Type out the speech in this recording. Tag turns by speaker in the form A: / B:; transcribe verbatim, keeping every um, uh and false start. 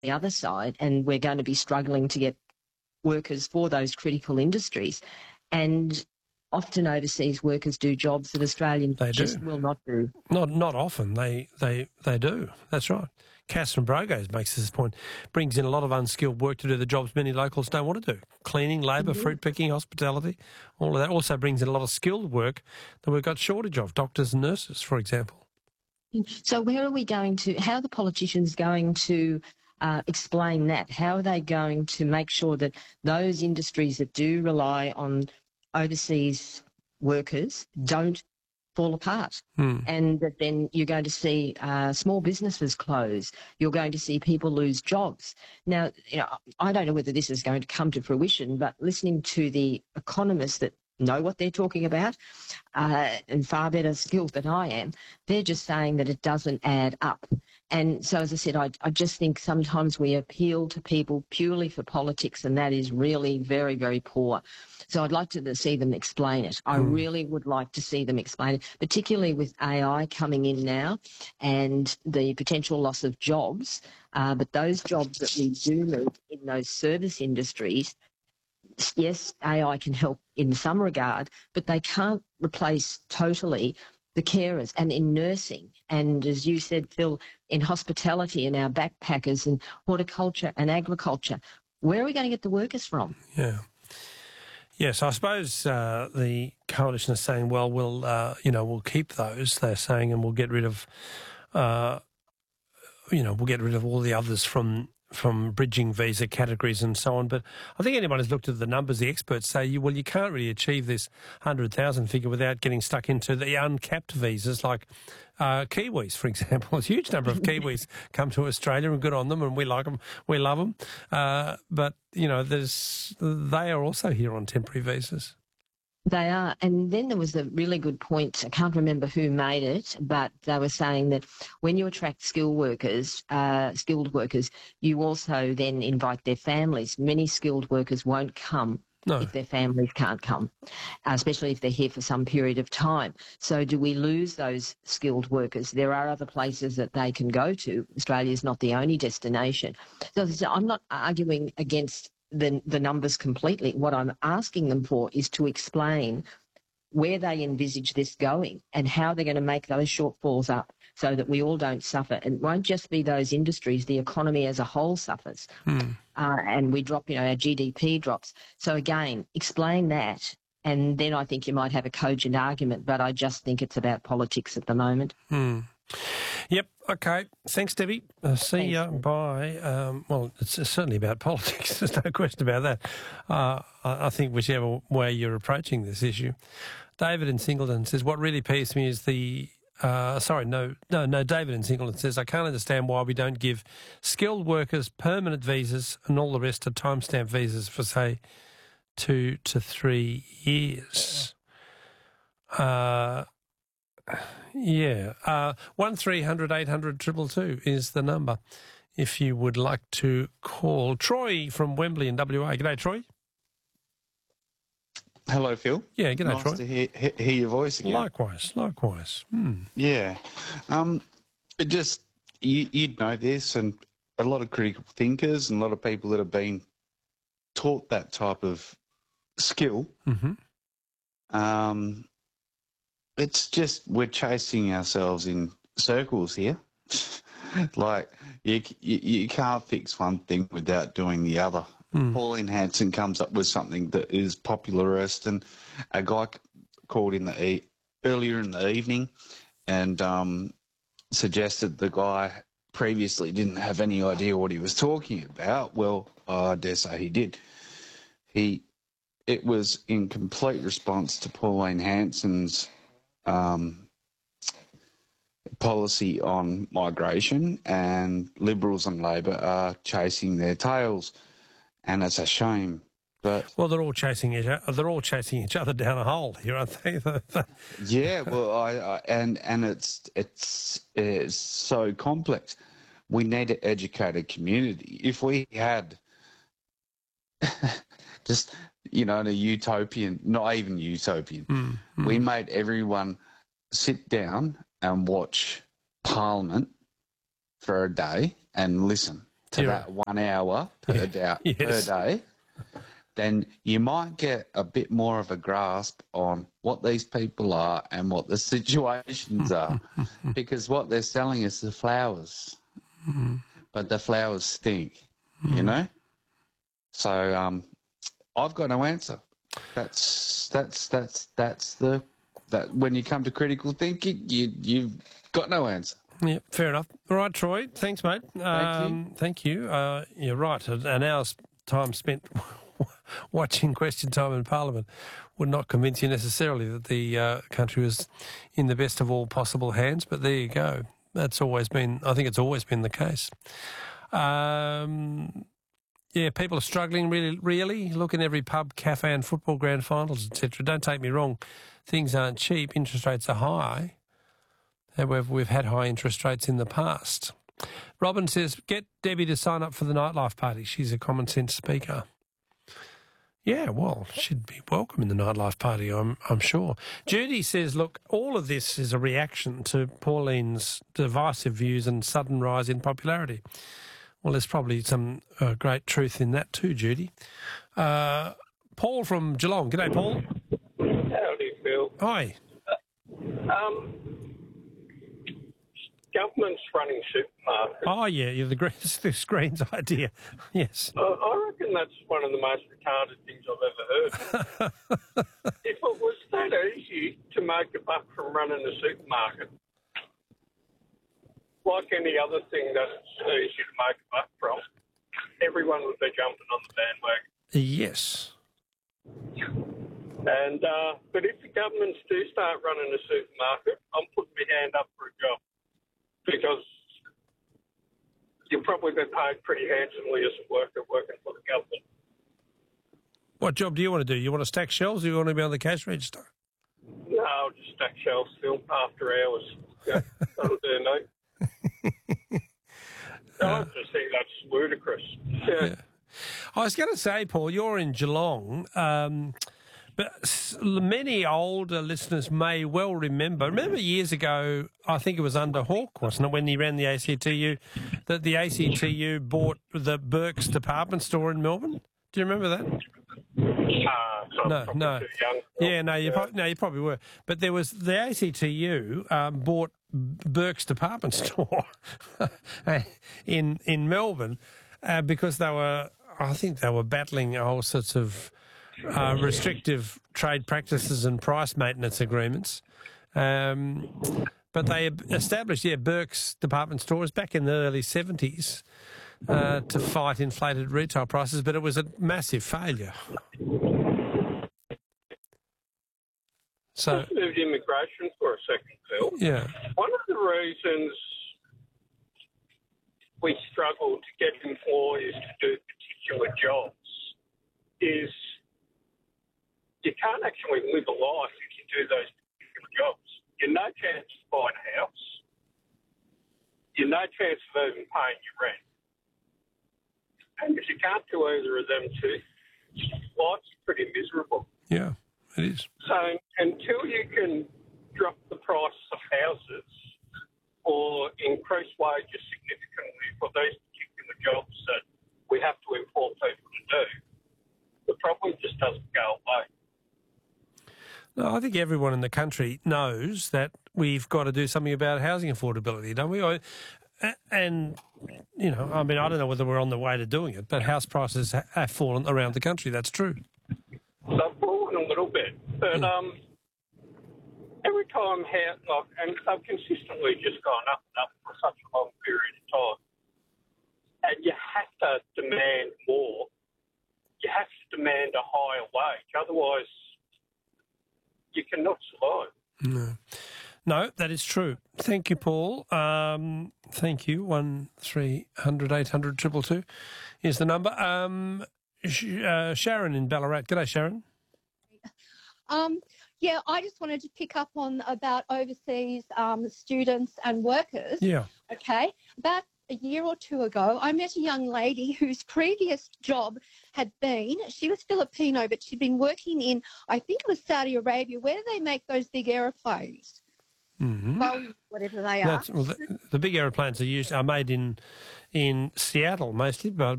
A: the other side, and we're going to be struggling to get workers for those critical industries. And often overseas workers do jobs that Australians
B: They
A: just
B: do.
A: will not do.
B: Not not often. They they they do. That's right. Cass from Brogos makes this point. Brings in a lot of unskilled work to do the jobs many locals don't want to do. Cleaning, labour,
A: Mm-hmm.
B: fruit picking, hospitality, all of that. Also brings in a lot of skilled work that we've got shortage of, doctors and nurses, for example.
A: So where are we going to, how are the politicians going to uh, explain that? How are they going to make sure that those industries that do rely on overseas workers don't fall apart?
B: Hmm.
A: And that then you're going to see uh, small businesses close. You're going to see people lose jobs. Now, you know, I don't know whether this is going to come to fruition, but listening to the economists that know what they're talking about uh, and far better skilled than I am, they're just saying that it doesn't add up. And so, as I said, I, I just think sometimes we appeal to people purely for politics, and that is really very, very poor. So I'd like to see them explain it. I
B: Mm.
A: really would like to see them explain it, particularly with A I coming in now and the potential loss of jobs. Uh, but those jobs that we do need in those service industries, yes, A I can help in some regard, but they can't replace totally the carers, and in nursing, and as you said, Phil, in hospitality and our backpackers and horticulture and agriculture. Where are we going to get the workers from?
B: Yeah. Yes, I suppose uh, the coalition is saying, well, we'll, uh, you know, we'll keep those, they're saying, and we'll get rid of, uh, you know, we'll get rid of all the others from from bridging visa categories and so on. But I think anyone who's looked at the numbers, the experts say, you, well, you can't really achieve this one hundred thousand figure without getting stuck into the uncapped visas like uh, Kiwis, for example. A huge number of Kiwis come to Australia, and good on them, and we like them, we love them. Uh, but, you know, there's they are also here on temporary visas.
A: They are. And then there was a really good point. I can't remember who made it, but they were saying that when you attract skilled workers, uh, skilled workers, you also then invite their families. Many skilled workers won't come
B: No.
A: if their families can't come, especially if they're here for some period of time. So do we lose those skilled workers? There are other places that they can go to. Australia is not the only destination. So I'm not arguing against the, the numbers completely. What I'm asking them for is to explain where they envisage this going and how they're going to make those shortfalls up so that we all don't suffer. And it won't just be those industries, the economy as a whole suffers.
B: Hmm.
A: Uh, and we drop, you know, our G D P drops. So again, explain that, and then I think you might have a cogent argument, but I just think it's about politics at the moment.
B: Hmm. Yep. Okay. Thanks, Debbie. Uh, see
A: Thanks,
B: ya.
A: Steve.
B: Bye. Um, well, it's certainly about politics. There's no question about that. Uh, I I think whichever way you're approaching this issue. David in Singleton says, what really peeves me is the... Uh, sorry, no, no, no. David in Singleton says, I can't understand why we don't give skilled workers permanent visas and all the rest are timestamp visas for, say, two to three years. Uh... Yeah, uh, one three hundred eight hundred two two two is the number if you would like to call. Troy from Wembley in W A. G'day, Troy.
C: Hello, Phil.
B: Yeah, g'day,
C: nice
B: Troy.
C: to hear, hear, hear your voice again.
B: Likewise, likewise. Hmm.
C: Yeah. Um, it just, you, you'd know this, and a lot of critical thinkers and a lot of people that have been taught that type of skill,
B: Mm-hmm.
C: um, it's just we're chasing ourselves in circles here. Like, you, you you can't fix one thing without doing the other.
B: Mm.
C: Pauline Hanson comes up with something that is popularist, and a guy called in the e- earlier in the evening and um, suggested the guy previously didn't have any idea what he was talking about. Well, I dare say he did. He it was in complete response to Pauline Hanson's um, policy on migration, and Liberals and Labor are chasing their tails, and it's a shame. But
B: Well, they're all chasing each other. They're all chasing each other down a hole here, aren't they?
C: yeah, well, I, I and and it's it's it's so complex. We need an educated community. If we had just, you know, in a utopian, not even utopian,
B: mm, mm.
C: we made everyone sit down and watch Parliament for a day and listen. to
B: Zero.
C: that one hour per,
B: Yeah.
C: day,
B: Yes.
C: per day, then you might get a bit more of a grasp on what these people are and what the situations are. Because what they're selling is the flowers, but the flowers stink, you know? So um, I've got no answer. That's that's that's that's the that when you come to critical thinking, you you've got no answer.
B: Yeah, fair enough. All right, Troy. Thanks, mate. Um, thank you. Uh, you're right. An hour's time spent watching Question Time in Parliament would not convince you necessarily that the uh, country was in the best of all possible hands. But there you go. That's always been. I think it's always been the case. Um, yeah, people are struggling. Really, really. Look in every pub, cafe, and football grand finals, et cetera. Don't take me wrong. Things aren't cheap. Interest rates are high. However, we've had high interest rates in the past. Robin says, get Debbie to sign up for the nightlife party. She's a common sense speaker. Yeah, well, she'd be welcome in the nightlife party, I'm I'm sure. Judy says, look, all of this is a reaction to Pauline's divisive views and sudden rise in popularity. Well, there's probably some uh, great truth in that too, Judy. Uh, Paul from Geelong. G'day, Paul.
D: Howdy, Phil.
B: Hi.
D: Um, government's running supermarkets.
B: Oh, yeah, yeah the, green, the screen's idea. Yes.
D: I, I reckon that's one of the most retarded things I've ever heard. If it was that easy to make a buck from running a supermarket, like any other thing that's easy to make a buck from, everyone would be jumping on the bandwagon.
B: Yes.
D: And uh, but if the governments do start running a supermarket, I'm putting my hand up for a job because you'll probably be paid pretty handsomely as a worker working for the government.
B: What job do you want to do? You want to stack shelves or you want to be on the cash register?
D: No, I'll just stack shelves, Phil, after hours. Yeah, that'll do, mate. I just think that's ludicrous. Yeah.
B: Yeah. I was going to say, Paul, you're in Geelong, um, but s- many older listeners may well remember. Remember years ago, I think it was under Hawke, wasn't it, when he ran the A C T U, that the A C T U bought the Burke's department store in Melbourne? Do you remember that?
D: Uh, so
B: No,
D: I'm probably
B: no.
D: too young.
B: Yeah, no, you
D: Yeah.
B: Pro- no, you probably were. But there was the A C T U um, bought Burke's department store in in Melbourne uh, because they were, I think they were battling all sorts of uh, restrictive trade practices and price maintenance agreements. Um, but they established, yeah, Burke's department stores back in the early seventies uh, to fight inflated retail prices, but it was a massive failure. So,
D: Just moved immigration for a second, Phil.
B: yeah,
D: One of the reasons we struggle to get employers to do particular jobs is you can't actually live a life if you do those particular jobs. You're no chance of buying a house. You're no chance of even paying your rent. And if you can't do either of them two, life's pretty miserable.
B: yeah, it is.
D: So until you can drop the price of houses or increase wages significantly for these particular jobs that we have to import people to do, the problem just doesn't go away.
B: No, I think everyone in the country knows that we've got to do something about housing affordability, don't we? I- And, you know, I mean, I don't know whether we're on the way to doing it, but house prices ha- have fallen around the country. That's true.
D: They've fallen a little bit, but um, every time, how, like, and they've consistently just gone up and up for such a long period of time. And you have to demand more. You have to demand a higher wage. Otherwise, you cannot survive.
B: No. No, that is true. Thank you, Paul. Um, thank you. One three hundred eight hundred triple two is the number. Um, Sh- uh, Sharon in Ballarat. G'day, Sharon.
E: Um, yeah, I just wanted to pick up on about overseas um, students and workers.
B: Yeah.
E: Okay. About a year or two ago, I met a young lady whose previous job had been, she was Filipino, but she'd been working in, I think it was Saudi Arabia. Where do they make those big aeroplanes?
B: Mm-hmm.
E: Boeing, whatever they are.
B: That's, well, the, the big aeroplanes are used are made in in Seattle mostly, but